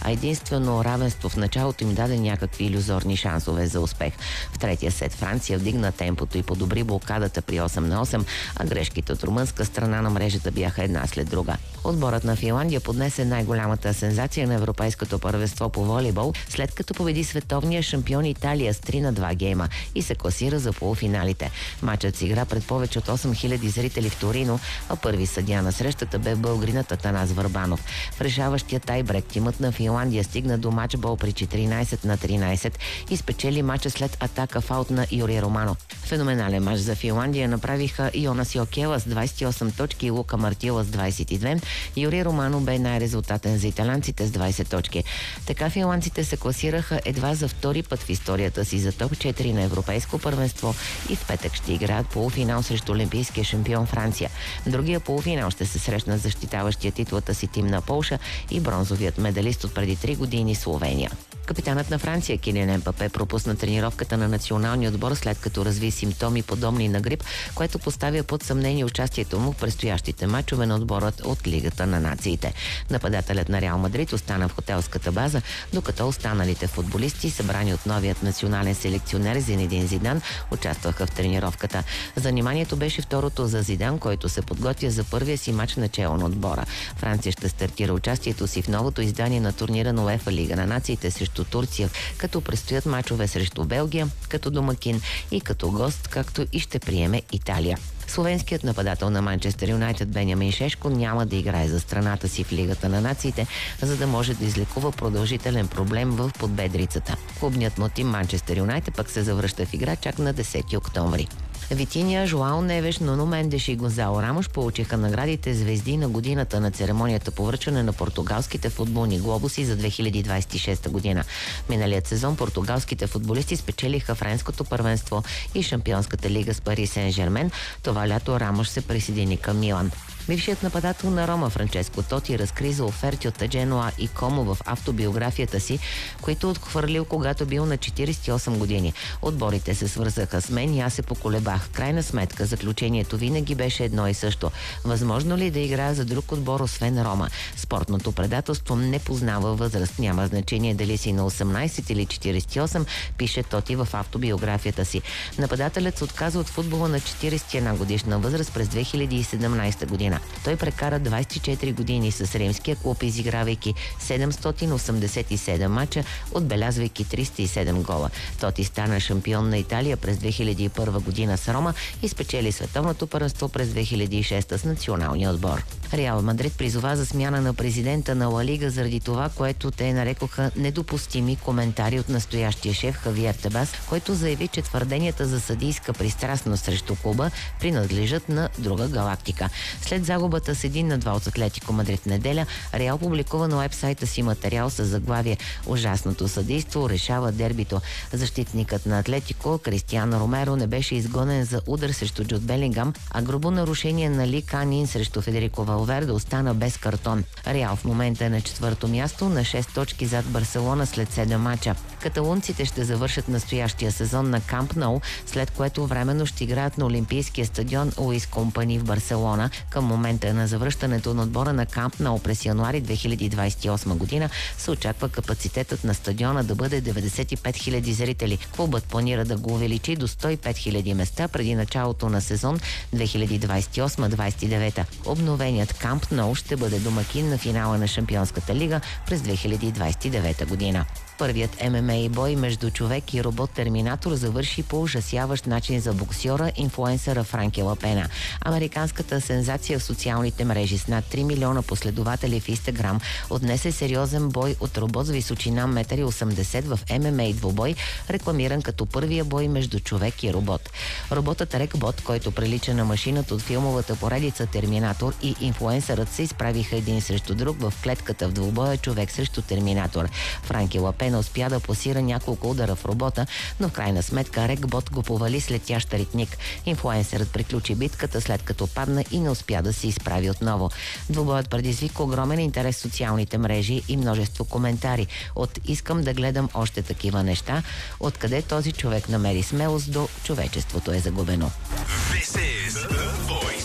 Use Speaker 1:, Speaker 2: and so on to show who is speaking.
Speaker 1: а единствено равенство в началото им даде някакви илюзорни шансове за успех. В третия сет Франция вдигна темпото и подобри блокадата при 8-8, а грешките от румънска страна на мрежата бяха една след друга. Отборът на Финландия поднесе най-голямата сензация на европейското първенство по волейбол, след като победи световния шампион Италия с 3-2 гейма и се класира за полуфиналите. Матчът се игра пред повече от 8000 зрители в Торино, а първи съдия на срещата бе българинът Атанас Върбанов. В решаващия тайбрек тимът на Финландия стигна до матчбол при 14-13 и спечели матча след атака в аут на Юрий Романо. Феноменален матч за Финландия направиха Йонас Йокела с 28 точки и Лука Мартила с 22. Юрий Романо бе най-резултатен за италянците с 20 точки. Така финландците се класираха едва за втори път в историята си за топ 4 на европейско първенство и в петък ще играят полуфинал срещу олимпийския шампион Франция. Другия полуфинал ще се срещна защитаващия титлата си тим на Полша и бронзовият медалист от преди 3 години Словения. Капитанът на Франция Килиан Мбапе пропусна тренировката на националния отбор, след като разви симптоми подобни на грип, което поставя под съмнение участието му в предстоящите мачове на отборът от Лигата на нациите. Нападателят на Реал Мадрид остана в хотелската база, докато останалите футболисти, събрани от новият национален селекционер Зинедин Зидан, участваха в тренировката. Заниманието беше второто за Зидан, който се подготвя за първия си мач начало на отбора. Франция ще стартира участието си в новото издание на турнира на УЕФА Лига на нациите срещу Турция, като предстоят мачове срещу Белгия, като домакин и като гост, както и ще приеме Италия. Словенският нападател на Манчестър Юнайтед Бенямин Шешко няма да играе за страната си в Лигата на нациите, за да може да излекува продължителен проблем в подбедрицата. Клубният му тим Манчестър Юнайтед пък се завръща в игра чак на 10 октомври. Витиния, Жоао Невеш, Нуно Мендеш и Гонзало Рамош получиха наградите звезди на годината на церемонията по връчване на португалските футболни глобуси за 2026 година. Миналият сезон португалските футболисти спечелиха френското първенство и Шампионската лига с Пари Сен-Жермен. Това лято Рамош се присъедини към Милан. Бившият нападател на Рома Франческо Тоти разкри за оферти от Дженуа и Комо в автобиографията си, които отхвърлил, когато бил на 48 години. Отборите се свързаха с мен и аз се поколебах. Крайна сметка, заключението винаги беше едно и също. Възможно ли да играя за друг отбор, освен Рома? Спортното предателство не познава възраст. Няма значение дали си на 18 или 48, пише Тоти в автобиографията си. Нападателят се отказа от футбола на 41 годишна възраст през 2017 година. Той прекара 24 години с римския клуб, изигравайки 787 мача, отбелязвайки 307 гола. Тоти стана шампион на Италия през 2001 година с Рома и спечели световното първенство през 2006 с националния отбор. Реал Мадрид призова за смяна на президента на Ла Лига заради това, което те нарекоха недопустими коментари от настоящия шеф Хавиер Тебас, който заяви, че твърденията за съдийска пристрастност срещу клуба принадлежат на друга галактика. След загубата с 1-2 от Атлетико Мадрид в неделя, Реал публикува на уебсайта си материал с заглавие "Ужасното съдийство решава дербито". Защитникът на Атлетико Кристиано Ромеро не беше изгонен за удар срещу Джуд Белингам, а грубо нарушение на Ли Канин срещу Федерико Валверде остана без картон. Реал в момента е на 4-то място, на 6 точки зад Барселона след 7 мача. Каталунците ще завършат настоящия сезон на Камп Ноу, след което временно ще играят на Олимпийския стадион Луис Компани в Барселона. Към момента на завръщането на отбора на Камп Ноу през януари 2028 година се очаква капацитетът на стадиона да бъде 95 000 зрители. Клубът планира да го увеличи до 105 000 места преди началото на сезон 2028-29. Обновеният Камп Ноу ще бъде домакин на финала на Шампионската лига през 2029 година. Първият ММА бой между човек и робот-терминатор завърши по ужасяващ начин за боксьора, инфлуенсъра Франки Лапена. Американската сензация в социалните мрежи с над 3 милиона последователи в Инстаграм отнесе сериозен бой от робот с височина 1,80 м в ММА двубой, рекламиран като първия бой между човек и робот. Роботът Рекбот, който прилича на машината от филмовата поредица Терминатор, и инфлуенсърът се изправиха един срещу друг в клетката в двубоя човек срещу Терминатор. Франки Лапена успя да пласира няколко удара в робота, но в крайна сметка Рекбот го повали с летящ ритник. Инфлуенсърът приключи битката, след като падна и не успя да се изправи отново. Двубоят предизвика огромен интерес в социалните мрежи и множество коментари. От "искам да гледам още такива неща", откъде този човек намери смелост, до "човечеството е загубено".
Speaker 2: This is The Voice.